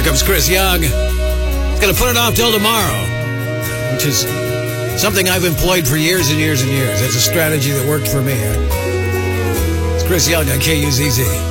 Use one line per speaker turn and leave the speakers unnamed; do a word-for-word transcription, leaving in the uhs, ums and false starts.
Here comes Chris Young. He's going to put it off till tomorrow, which is something I've employed for years and years and years. It's a strategy that worked for me. It's Chris Young on K U Z Z.